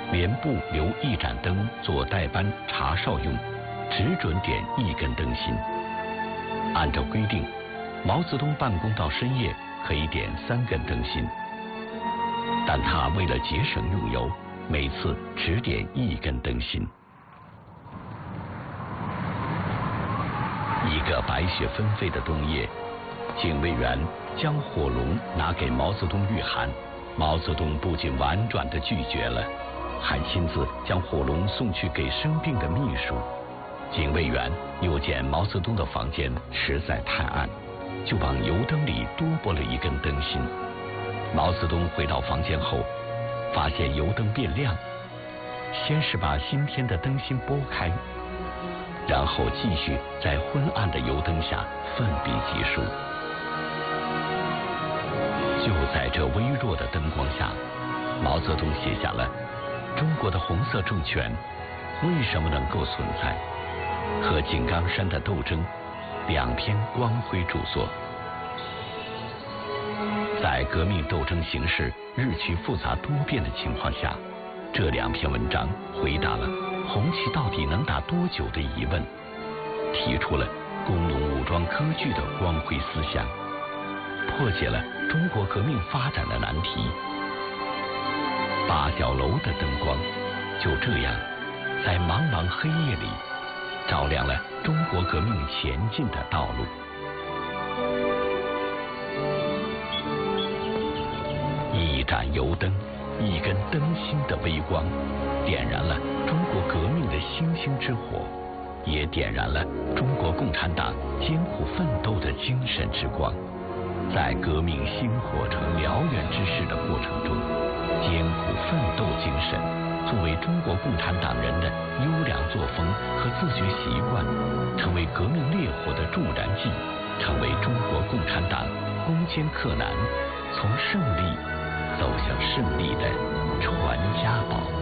连部留1盏灯做代班查哨用，只准点1根灯芯。按照规定，毛泽东办公到深夜可以点3根灯芯，但他为了节省用油，每次只点1根灯芯。一个白雪纷飞的冬夜，警卫员将火龙拿给毛泽东御寒，毛泽东不仅婉转地拒绝了，还亲自将火龙送去给生病的秘书。警卫员又见毛泽东的房间实在太暗，就往油灯里多拨了1根灯芯。毛泽东回到房间后，发现油灯变亮，先是把新添的灯芯拨开，然后继续在昏暗的油灯下奋笔疾书。就在这微弱的灯光下，毛泽东写下了《中国的红色政权为什么能够存在》和《井冈山的斗争》2篇光辉著作。在革命斗争形势日趋复杂多变的情况下，这2篇文章回答了红旗到底能打多久的疑问，提出了工农武装割据的光辉思想，破解了中国革命发展的难题。8角楼的灯光就这样在茫茫黑夜里照亮了中国革命前进的道路。1盏油灯，1根灯芯的微光，点燃了中国革命的星星之火，也点燃了中国共产党艰苦奋斗的精神之光。在革命薪火成燎原之势的过程中，艰苦奋斗精神作为中国共产党人的优良作风和自觉习惯，成为革命烈火的助燃剂，成为中国共产党攻坚克难，从胜利走向胜利的传家宝。